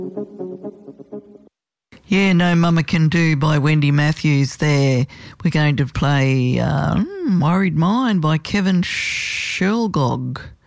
Yeah, No Mama Can Do by Wendy Matthews there. We're going to play Worried Mind by Kevin Sherlgog.